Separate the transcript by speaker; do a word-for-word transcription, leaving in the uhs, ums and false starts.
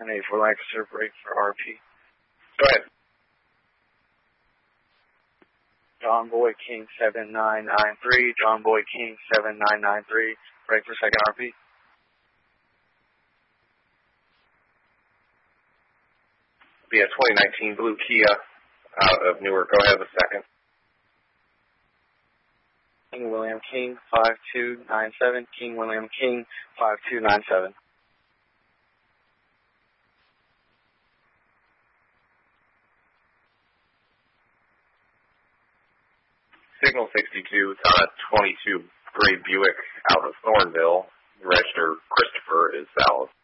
Speaker 1: And eighty-four Lancaster, break for R P.
Speaker 2: Go ahead.
Speaker 1: John Boy King seven nine nine three, John Boy King seven nine nine three, break for second R P.
Speaker 2: Be a twenty nineteen blue Kia out of Newark. Go ahead with second.
Speaker 1: King William King five two nine seven, King William King five two nine seven.
Speaker 2: Signal sixty-two, it's on a twenty-two gray Buick out of Thornville. Register Christopher is valid.